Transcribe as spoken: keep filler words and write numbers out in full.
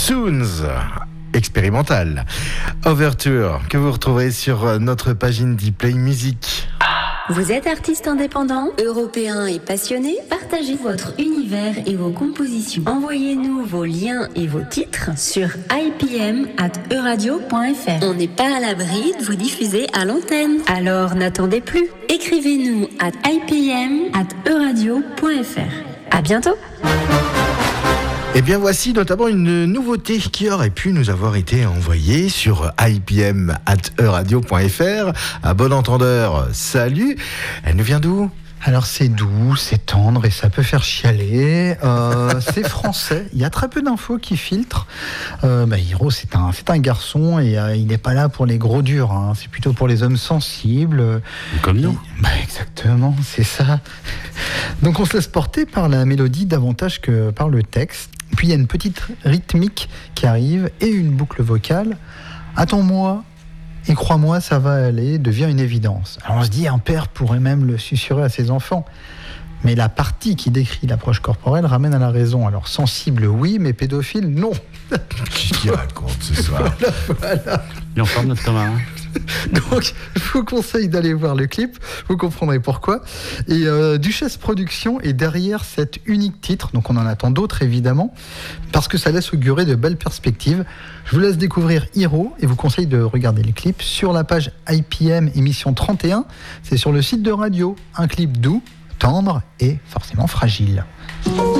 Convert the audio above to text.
Soons, expérimental. Overture, que vous retrouverez sur notre page Indie Play Music. Vous êtes artiste indépendant, européen et passionné? Partagez votre univers et vos compositions. Envoyez-nous vos liens et vos titres sur i p m arobase e radio point f r. On n'est pas à l'abri de vous diffuser à l'antenne. Alors n'attendez plus. Écrivez-nous à i p m arobase e radio point f r. À bientôt. Eh bien, voici notamment une nouveauté qui aurait pu nous avoir été envoyée sur i p m arobase e radio point f r. À bon entendeur, salut. Elle nous vient d'où ? Alors c'est doux, c'est tendre et ça peut faire chialer. Euh, c'est français. Il y a très peu d'infos qui filtrent. Euh, bah, Hiro, c'est un, c'est un garçon et euh, il n'est pas là pour les gros durs. Hein. C'est plutôt pour les hommes sensibles. Comme nous. Et, bah, exactement, c'est ça. Donc on se laisse porter par la mélodie davantage que par le texte. Puis il y a une petite rythmique qui arrive et une boucle vocale. Attends-moi. Et crois-moi, ça va aller, devient une évidence. Alors on se dit, un père pourrait même le susurrer à ses enfants. Mais la partie qui décrit l'approche corporelle ramène à la raison. Alors sensible, oui, mais pédophile, non. Qu'est-ce qu'il raconte ce soir ? Voilà, voilà. Il est en forme, notre Thomas. Hein. Donc, je vous conseille d'aller voir le clip, vous comprendrez pourquoi. Et euh, Duchesse Productions est derrière cet unique titre, donc on en attend d'autres évidemment, parce que ça laisse augurer de belles perspectives. Je vous laisse découvrir Hiro et vous conseille de regarder les clips sur la page I P M émission trente et un. C'est sur le site de radio, un clip doux, tendre et forcément fragile.